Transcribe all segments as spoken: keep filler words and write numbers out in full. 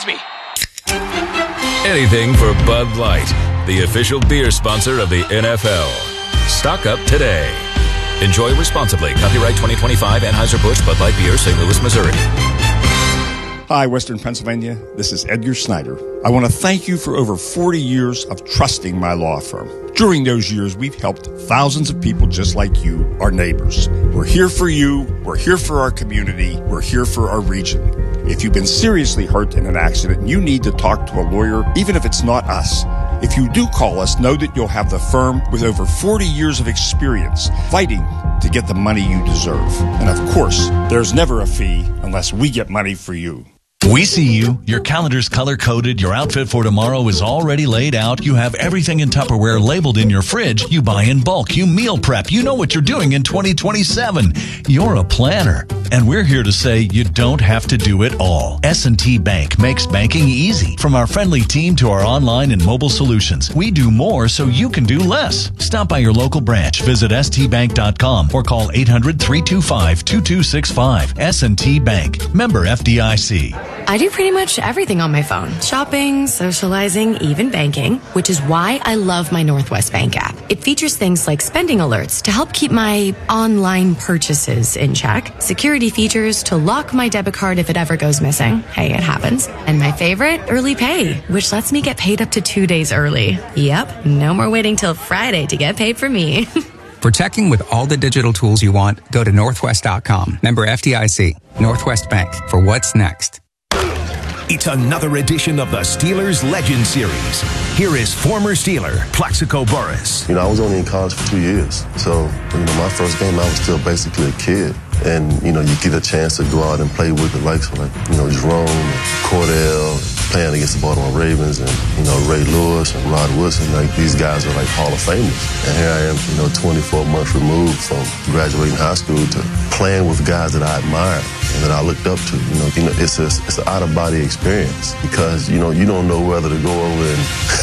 me. Anything for Bud Light, the official beer sponsor of the N F L. Stock up today. Enjoy responsibly. Copyright twenty twenty-five Anheuser-Busch Bud Light Beer, Saint Louis, Missouri. Hi, Western Pennsylvania. This is Edgar Snyder. I want to thank you for over forty years of trusting my law firm. During those years, we've helped thousands of people just like you, our neighbors. We're here for you. We're here for our community. We're here for our region. If you've been seriously hurt in an accident and you need to talk to a lawyer, even if it's not us, if you do call us, know that you'll have the firm with over forty years of experience fighting to get the money you deserve. And of course, there's never a fee unless we get money for you. We see you. Your calendar's color-coded. Your outfit for tomorrow is already laid out. You have everything in Tupperware labeled in your fridge. You buy in bulk. You meal prep. You know what you're doing in twenty twenty-seven. You're a planner. And we're here to say you don't have to do it all. S and T Bank makes banking easy. From our friendly team to our online and mobile solutions, we do more so you can do less. Stop by your local branch. Visit S T bank dot com or call eight hundred, three two five, two two six five. S and T Bank. Member F D I C. I do pretty much everything on my phone. Shopping, socializing, even banking, which is why I love my Northwest Bank app. It features things like spending alerts to help keep my online purchases in check, security features to lock my debit card if it ever goes missing. Hey, it happens. And my favorite, early pay, which lets me get paid up to two days early. Yep, no more waiting till Friday to get paid for me. For checking with all the digital tools you want, go to northwest dot com. Member F D I C. Northwest Bank. For what's next. It's another edition of the Steelers Legend Series. Here is former Steeler, Plaxico Burress. You know, I was only in college for two years. So, you know, my first game, I was still basically a kid. And, you know, you get a chance to go out and play with the likes of, like, you know, Jerome, and Cordell, playing against the Baltimore Ravens, and, you know, Ray Lewis and Rod Woodson. Like, these guys are, like, Hall of Famers. And here I am, you know, twenty-four months removed from graduating high school to playing with guys that I admired and that I looked up to. You know, you know it's a, it's an out-of-body experience because, you know, you don't know whether to go over and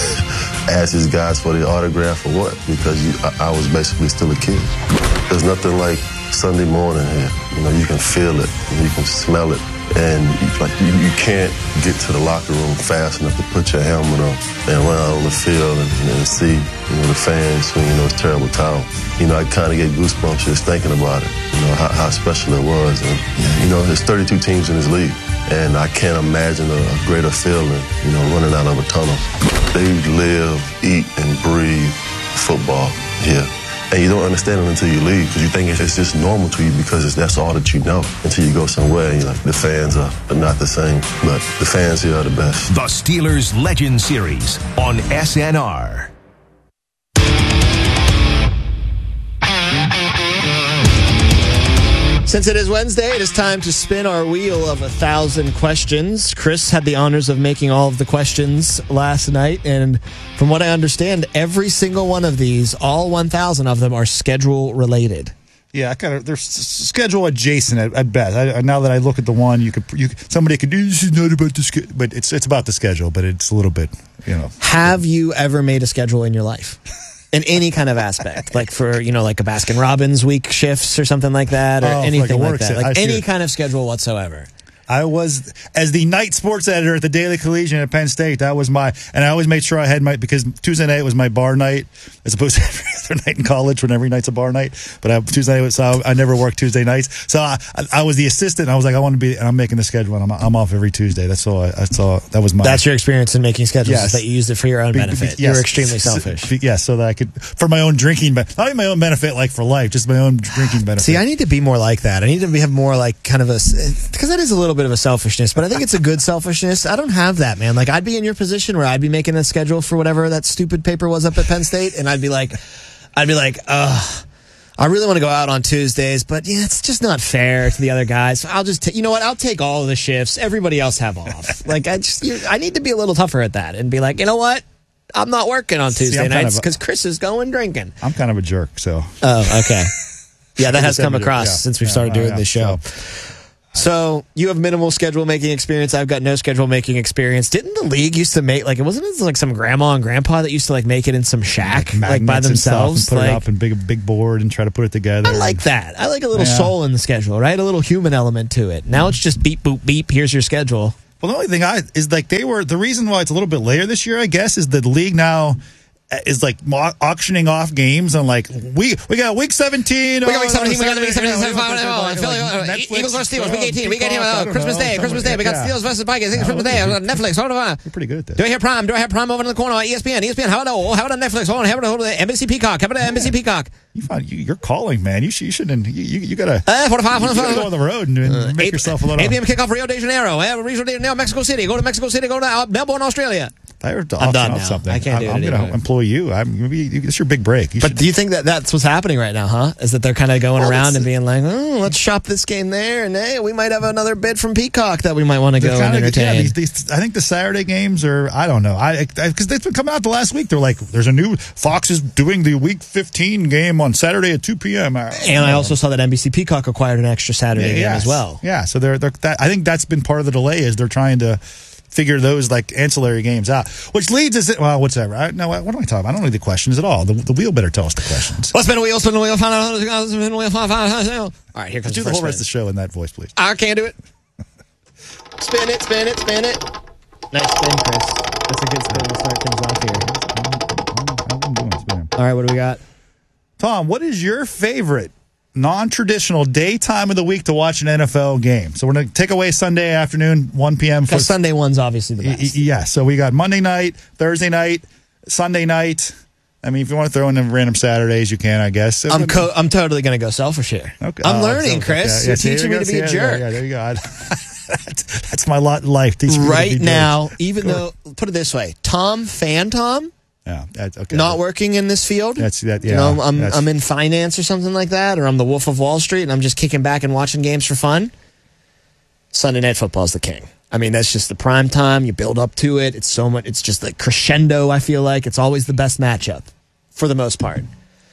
ask these guys for the autograph or what, because you, I, I was basically still a kid. There's nothing like Sunday morning here. You know, you can feel it, and you can smell it, and you, like you, you can't get to the locker room fast enough to put your helmet on and run out on the field and, and see, you know, the fans swinging those terrible towels. You know, I kind of get goosebumps just thinking about it. You know how, how special it was, and you know, there's thirty-two teams in this league, and I can't imagine a, a greater feeling. You know, running out of a tunnel. They live, eat, and breathe football here. And you don't understand it until you leave because you think it's just normal to you because it's, that's all that you know until you go somewhere and you're like, the fans are, are not the same, but the fans here are the best. The Steelers Legend Series on S N R. Since it is Wednesday, it is time to spin our wheel of a thousand questions. Chris had the honors of making all of the questions last night, and from what I understand, every single one of these, all one thousand of them, are schedule related. Yeah, I kind of they're s- schedule adjacent at, at best. I, now that I look at the one, you could you somebody could do this is not about the schedule, but it's it's about the schedule, but it's a little bit, you know. Have you ever made a schedule in your life? In any kind of aspect, like for, you know, like a Baskin Robbins week shifts or something like that, or Oh, anything like a like that, work like set. I any see. kind of schedule whatsoever. I was, as the night sports editor at the Daily Collegian at Penn State, that was my, and I always made sure I had my, because Tuesday night was my bar night, as opposed to every other night in college when every night's a bar night. But I, Tuesday night, so I, I never worked Tuesday nights. So I, I was the assistant, and I was like, I want to be, and I'm making the schedule, and I'm, I'm off every Tuesday. That's all, I, that's all, that was my. That's your experience in making schedules, Yes. is that you used it for your own Be- benefit. be- You yes. were extremely selfish. Yes, yeah, so that I could, for my own drinking, but not even my own benefit, like for life, just my own drinking benefit. See, I need to be more like that. I need to be, have more like kind of a, because that is a little bit of a selfishness, but I think it's a good selfishness. I don't have that, man. Like, I'd be in your position where I'd be making a schedule for whatever that stupid paper was up at Penn State, and I'd be like, I'd be like, ugh, I really want to go out on Tuesdays, but yeah, it's just not fair to the other guys. So I'll just, ta- you know what? I'll take all of the shifts. Everybody else have off. Like, I just, you, I need to be a little tougher at that and be like, you know what? I'm not working on See, Tuesday I'm kind nights of a- because Chris is going drinking. I'm kind of a jerk, so. Oh, okay. Yeah, that has Just come every- across yeah. since we've Yeah, started oh, doing yeah. this show. So you have minimal schedule making experience. I've got no schedule making experience. Didn't the league used to make, like, it wasn't it like some grandma and grandpa that used to like make it in some shack, like by Magnets and stuff, themselves? and put Like, it up in big big board and try to put it together. I like that. I like a little Yeah. soul in the schedule, right? A little human element to it. Now it's just beep boop beep. Here's your schedule. Well, the only thing I is like they were the reason why it's a little bit later this year, I guess, is that the league now is like mo- auctioning off games on like we we got week seventeen. We got week seventeen. We got the week seventeen. Eagles versus Steelers. Week eighteen. Week eighteen. Christmas Day. Christmas Day. We got Steelers versus Vikings. Christmas Day. Netflix. Hold on. You're pretty good at that. Do I hear Prime? Do I have Prime over in the corner? E S P N. E S P N. How about how about Netflix? Hold on. How about N B C Peacock? How about N B C Peacock? You find you, you're calling, man. You should, you shouldn't. You, you, you gotta. Uh, forty-five. You gotta go on the road and, and uh, make eight, yourself a little. eight p.m. kickoff Rio de Janeiro. Uh, Rio de Janeiro, Mexico City. Go to Mexico City. Go to uh, Melbourne, Australia. I'm done now. Something. I can't do I'm, it. I'm going to employ you. I'm maybe it's your big break. You but should. do you think that that's what's happening right now, huh? Is that they're kind of going well, around and being like, oh, let's shop this game there, and hey, we might have another bid from Peacock that we might want to go and entertain. Yeah, these, these, I think the Saturday games are, I don't know. I Because they've been coming out the last week. They're like, there's a new, Fox is doing the week fifteen game on Saturday at two p.m. I, and I also saw that N B C Peacock acquired an extra Saturday yeah, game yes. as well. Yeah, so they're, they're that, I think that's been part of the delay is they're trying to figure those like ancillary games out, which leads us. Well, whatever. I, no, what am I talking about? I don't need the questions at all. The, the wheel better tell us the questions. Well, spin a wheel, spin a wheel, find out. Spin a wheel, find out. All right, here comes do the, the whole rest spin. of the show in that voice, please. I can't do it. Spin it, spin it, spin it. Nice spin, Chris. That's a good spin to start things off here. I'm doing it, spin. All right, what do we got? Tom, what is your favorite non-traditional daytime of the week to watch an N F L game? So we're going to take away Sunday afternoon, one p.m. for Sunday one's obviously the best. Yeah, so we got Monday night, Thursday night, Sunday night. I mean, if you want to throw in the random Saturdays, you can, I guess. I'm co- I'm totally going to go selfish here. Okay. I'm oh, learning, so, Chris. Yeah, You're yeah, teaching me to be a yeah, jerk. Yeah, yeah, there you go. that's, that's my lot in life. Teach me right to be now, jerk. even though, put it this way, Tom, fan Tom, yeah, that's, okay. not working in this field. That's that. Yeah, you know, I'm that's, I'm in finance or something like that, or I'm the Wolf of Wall Street, and I'm just kicking back and watching games for fun. Sunday Night Football is the king. I mean, that's just the prime time. You build up to it. It's so much. It's just like crescendo. I feel like it's always the best matchup for the most part.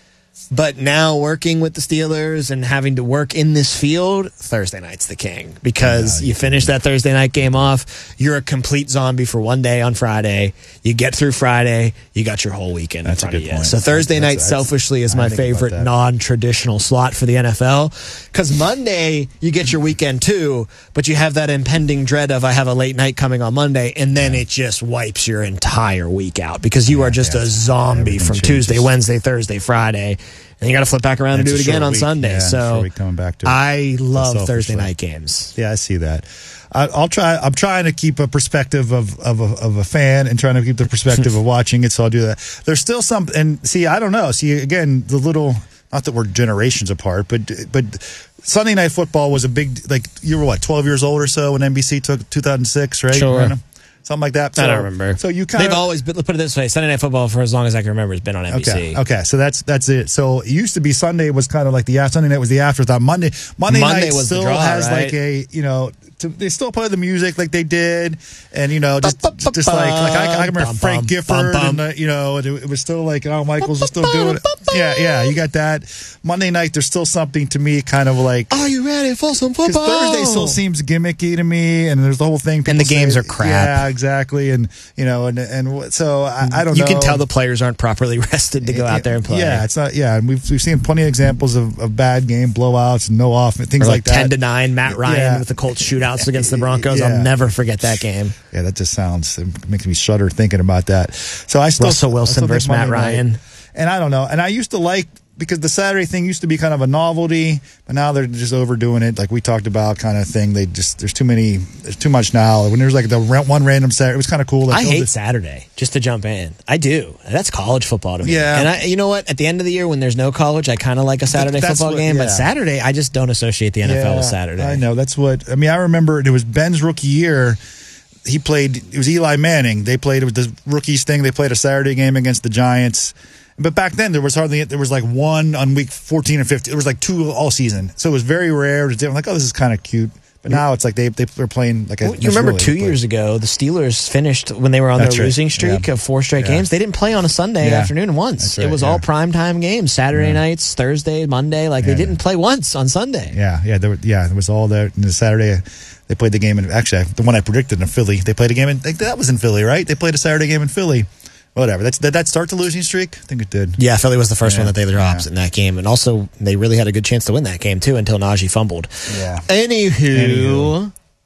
But now working with the Steelers and having to work in this field, Thursday night's the king. Because yeah, you finish that Thursday night game off, you're a complete zombie for one day on Friday. You get through Friday, you got your whole weekend that's in front a of good you. point. So Thursday that's, night, that's, selfishly, is I my think favorite non-traditional slot for the N F L. Because Monday, you get your weekend too, but you have that impending dread of, I have a late night coming on Monday, and then it just wipes your entire week out. Because you yeah, are just yeah. a zombie Everything from changes. Tuesday, Wednesday, Thursday, Friday. And you got to flip back around and, and do it again on week. Sunday. Yeah, so coming back to I love Thursday night games. Yeah, I see that. I, I'll try. I'm trying to keep a perspective of of a, of a fan and trying to keep the perspective of watching it. So I'll do that. There's still some. And see, I don't know. See, again, the little. Not that we're generations apart, but but Sunday Night Football was a big. Like you were what, twelve years old or so when N B C took two thousand six, right? Sure. Something like that. So, I don't remember. So you kind They've of always been, put it this way: Sunday Night Football, for as long as I can remember, has been on N B C. Okay, okay. So that's that's it. So it used to be Sunday was kind of like the Sunday night was the afterthought. Monday Monday, Monday night was still the draw, has right? like a you know to, they still play the music like they did, and you know just just like like I, I remember bum, Frank bum, Gifford, bum, and uh, you know it, it was still like Al Michaels was still doing it. Yeah, yeah. You got that. Monday night there's still something to me kind of like. Are you ready for some football? Thursday still seems gimmicky to me, and there's the whole thing. And the games say, are crap. Yeah, exactly, and you know, and and so I, I don't you know. You can tell the players aren't properly rested to go out there and play. Yeah, it's not. Yeah, and we've we've seen plenty of examples of, of bad game blowouts, and no off, and things or like, like that. Ten to nine, Matt Ryan yeah. with the Colts shootouts against the Broncos. Yeah. I'll never forget that game. Yeah, that just sounds it makes me shudder thinking about that. So I still Russell Wilson I still versus Matt Ryan, night. And I don't know. And I used to like. Because the Saturday thing used to be kind of a novelty, but now they're just overdoing it. Like we talked about, kind of thing. They just there's too many, there's too much now. When there's like the one random Saturday, it was kind of cool. I hate just, Saturday. Just to jump in, I do. That's college football to me. Yeah, and I, you know what? At the end of the year, when there's no college, I kind of like a Saturday that's football what, game. yeah. But Saturday, I just don't associate the N F L yeah, with Saturday. I know that's what I mean. I remember it was Ben's rookie year. He played. It was Eli Manning. They played. It was the rookies thing. They played a Saturday game against the Giants. But back then, there was hardly, there was like one on week fourteen or fifteen. There was like two all season. So it was very rare. It was like, oh, this is kind of cute. But now it's like they, they, they're playing like a. Well, you remember two years ago, the Steelers finished when they were on That's their right. losing streak yeah. of four straight yeah. games. They didn't play on a Sunday yeah. afternoon once. Right, it was yeah. all primetime games, Saturday yeah. nights, Thursday, Monday. Like yeah. they didn't play once on Sunday. Yeah, yeah, there were, yeah. It was all there. And the Saturday, they played the game in, actually, the one I predicted in Philly, they played a game in, like, that was in Philly, right? They played a Saturday game in Philly. Whatever. That's, did that start the losing streak? I think it did. Yeah, Philly was the first yeah. one that they dropped yeah. in that game. And also, they really had a good chance to win that game, too, until Najee fumbled. Yeah. Anywho, Anywho.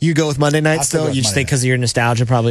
You go with Monday night I'll still still? go with You just Monday think because of your nostalgia, probably